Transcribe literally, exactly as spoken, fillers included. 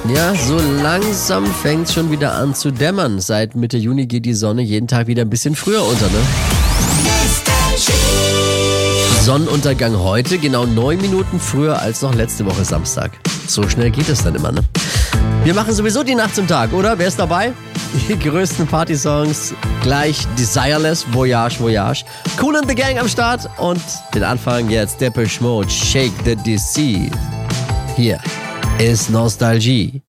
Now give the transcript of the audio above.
Ja, so langsam fängt es schon wieder an zu dämmern. Seit Mitte Juni geht die Sonne jeden Tag wieder ein bisschen früher unter, ne? Sonnenuntergang heute, genau neun Minuten früher als noch letzte Woche Samstag. So schnell geht es dann immer, ne? Wir machen sowieso die Nacht zum Tag, oder? Wer ist dabei? Die größten Party-Songs, gleich Desireless, Voyage, Voyage. Kool and the Gang am Start und den Anfang jetzt Depeche Mode, Shake the Deceive. Hier ist Nostalgie.